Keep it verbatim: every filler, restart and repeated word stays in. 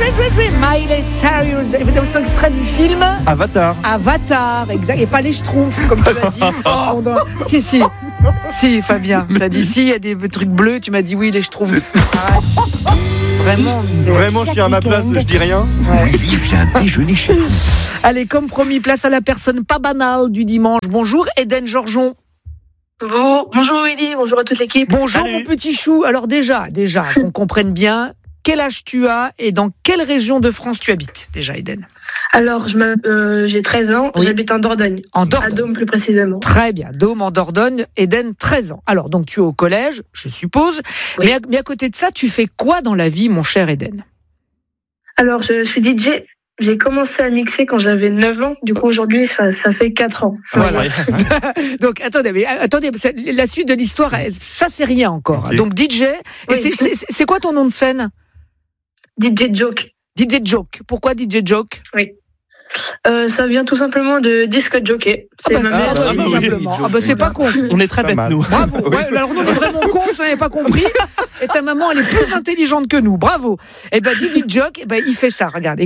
Miley Cyrus. Évidemment, c'est un extrait du film Avatar. Avatar, exact. Et pas les schtroumpfs, comme tu l'as dit. Oh, non. Si, si. Si, Fabien. T'as dit si, il y a des trucs bleus. Tu m'as dit oui, les schtroumpfs. Arrête. Vraiment. C'est... Vraiment, je suis à ma place, je dis rien. Ouais. Willy vient déjeuner chez vous. Allez, comme promis, place à la personne pas banale du dimanche. Bonjour, Eden Georgeon. Bon, bonjour Willy, bonjour à toute l'équipe. Bonjour, Salut. mon petit chou. Alors déjà, déjà, qu'on comprenne bien, quel âge tu as et dans quelle région de France tu habites, déjà, Eden? Alors, je euh, j'ai treize ans, Oui. j'habite en Dordogne. En À Dordogne. Dôme plus précisément. Très bien. Dôme en Dordogne, Eden, treize ans. Alors, donc, tu es au collège, je suppose. Oui. Mais, à, mais à côté de ça, tu fais quoi dans la vie, mon cher Eden? Alors, je suis D J. J'ai commencé à mixer quand j'avais neuf ans. Du coup, aujourd'hui, ça, ça fait quatre ans. Voilà. Donc, attendez, mais, attendez, c'est- la suite de l'histoire, ça, c'est rien encore. Ok. Donc, D J. Et Oui. c'est, c'est, c'est quoi ton nom de scène? D J Joke. D J Joke. Pourquoi D J Joke? Euh, ça vient tout simplement de disque jockey. C'est Ah bah, ma mère. ah bah tout oui, simplement. oui, Ah bah, c'est pas con. On est très Pas bêtes, mal. nous. Bravo. Ouais, alors nous, on est vraiment cons, vous n'avez pas compris. Et ta maman, elle est plus intelligente que nous. Bravo. Et ben, Didi Joke, eh ben, il fait ça. Regarde.